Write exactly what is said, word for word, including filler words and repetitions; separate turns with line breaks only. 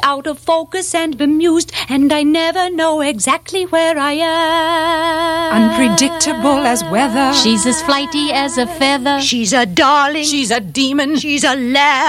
out of focus and bemused, and I never know exactly where I am.
Unpredictable as weather.
She's as flighty as a feather.
She's a darling.
She's a demon.
She's a lamb.